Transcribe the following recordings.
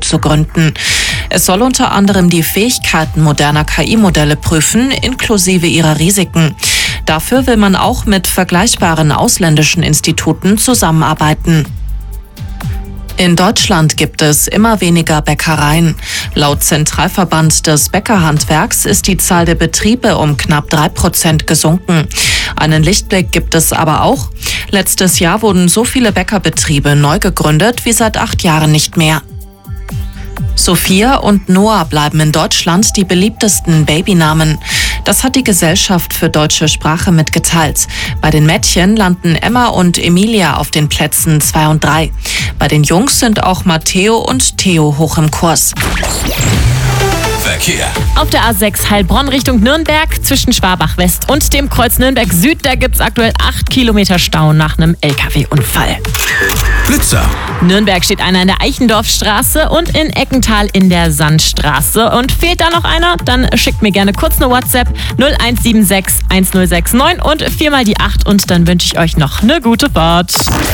zu gründen. Es soll unter anderem die Fähigkeiten moderner KI-Modelle prüfen, inklusive ihrer Risiken. Dafür will man auch mit vergleichbaren ausländischen Instituten zusammenarbeiten. In Deutschland gibt es immer weniger Bäckereien. Laut Zentralverband des Bäckerhandwerks ist die Zahl der Betriebe um knapp 3% gesunken. Einen Lichtblick gibt es aber auch. Letztes Jahr wurden so viele Bäckerbetriebe neu gegründet wie seit 8 Jahren nicht mehr. Sophia und Noah bleiben in Deutschland die beliebtesten Babynamen. Das hat die Gesellschaft für deutsche Sprache mitgeteilt. Bei den Mädchen landen Emma und Emilia auf den Plätzen 2 und 3. Bei den Jungs sind auch Matteo und Theo hoch im Kurs. Verkehr. Auf der A6 Heilbronn Richtung Nürnberg zwischen Schwabach West und dem Kreuz Nürnberg Süd, da gibt's aktuell 8 Kilometer Stau nach einem LKW-Unfall. Blitzer. Nürnberg steht einer in der Eichendorfstraße und in Eckental in der Sandstraße. Und fehlt da noch einer? Dann schickt mir gerne kurz eine WhatsApp 0176 1069 und 4 mal die 8 und dann wünsche ich euch noch eine gute Fahrt.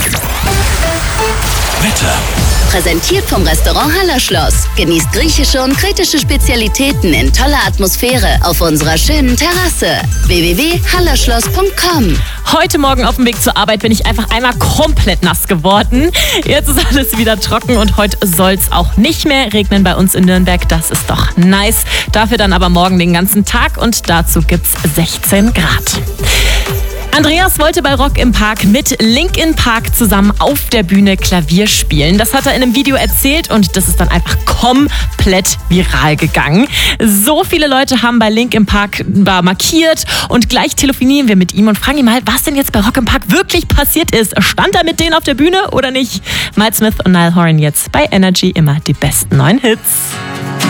Wetter. Präsentiert vom Restaurant Hallerschloss. Genießt griechische und kretische Spezialitäten in toller Atmosphäre auf unserer schönen Terrasse. www.hallerschloss.com. Heute Morgen auf dem Weg zur Arbeit bin ich einfach einmal komplett nass geworden. Jetzt ist alles wieder trocken und heute soll es auch nicht mehr regnen bei uns in Nürnberg. Das ist doch nice. Dafür dann aber morgen den ganzen Tag und dazu gibt's 16 Grad. Andreas wollte bei Rock im Park mit Linkin Park zusammen auf der Bühne Klavier spielen. Das hat er in einem Video erzählt und das ist dann einfach komplett viral gegangen. So viele Leute haben bei Linkin Park markiert und gleich telefonieren wir mit ihm und fragen ihn mal, was denn jetzt bei Rock im Park wirklich passiert ist. Stand er mit denen auf der Bühne oder nicht? Miles Smith und Niall Horan jetzt bei Energy, immer die besten neuen Hits.